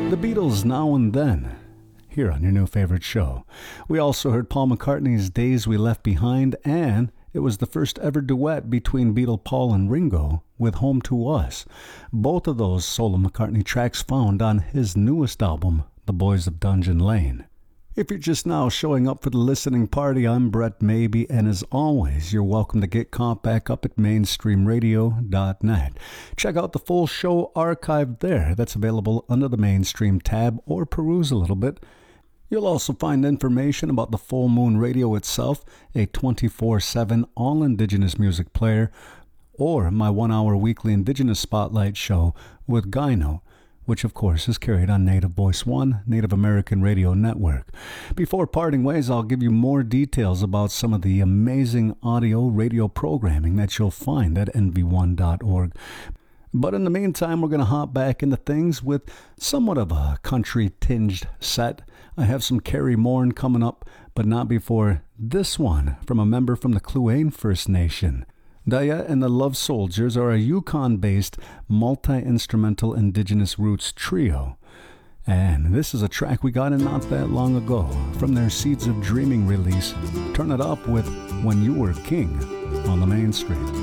The Beatles Now and Then, here on your new favorite show. We also heard Paul McCartney's Days We Left Behind, and it was the first ever duet between Beatle Paul and Ringo with Home to Us. Both of those solo McCartney tracks found on his newest album, The Boys of Dungeon Lane. If you're just now showing up for the listening party, I'm Brett Maybe, and as always, you're welcome to get caught back up at mainstreamradio.net. Check out the full show archive there. That's available under the Mainstream tab, or peruse a little bit. You'll also find information about the Full Moon Radio itself, a 24/7 all-Indigenous music player, or my 1-hour weekly Indigenous Spotlight show with Gyno, which of course is carried on Native Voice One, Native American Radio Network. Before parting ways, I'll give you more details about some of the amazing audio radio programming that you'll find at nv1.org. But in the meantime, we're going to hop back into things with somewhat of a country-tinged set. I have some Carrie Morn coming up, but not before this one from a member from the Kluane First Nation. Daya and the Love Soldiers are a Yukon-based multi-instrumental indigenous roots trio. And this is a track we got in not that long ago from their Seeds of Dreaming release. Turn it up with When You Were King on the Mainstream.